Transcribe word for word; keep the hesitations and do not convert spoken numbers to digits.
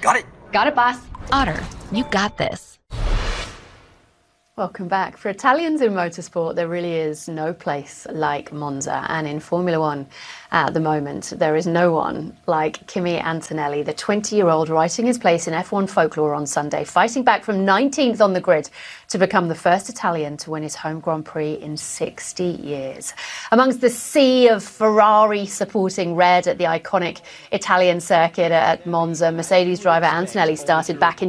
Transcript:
Got it. Got it, boss. Otter, you got this. Welcome back. For Italians in motorsport, there really is no place like Monza. And in Formula One at the moment, there is no one like Kimi Antonelli, the twenty-year-old writing his place in F one folklore on Sunday, fighting back from nineteenth on the grid to become the first Italian to win his home Grand Prix in sixty years. Amongst the sea of Ferrari supporting red at the iconic Italian circuit at Monza, Mercedes driver Antonelli started back in